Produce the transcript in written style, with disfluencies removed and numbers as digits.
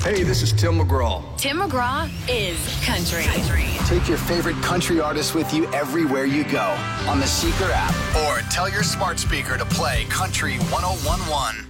Hey, this is Tim McGraw. Tim McGraw is country. Take your favorite country artists with you everywhere you go on the Seeker app or tell your smart speaker to play Country 1011.